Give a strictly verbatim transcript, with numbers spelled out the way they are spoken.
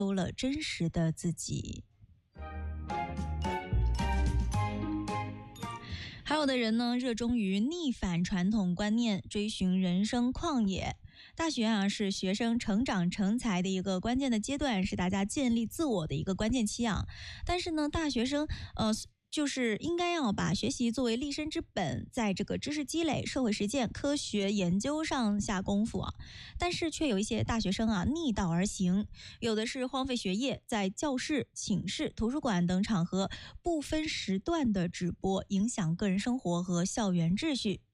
出了真实的自己。还有的人呢，热衷于逆反传统观念，追寻人生旷野。大学啊，是学生成长成才的一个关键的阶段，是大家建立自我的一个关键期啊。但是呢，大学生呃。就是应该要把学习作为立身之本，在这个知识积累、社会实践、科学研究上下功夫啊。但是却有一些大学生啊逆道而行，有的是荒废学业，在教室、寝室、图书馆等场合不分时段的直播，影响个人生活和校园秩序。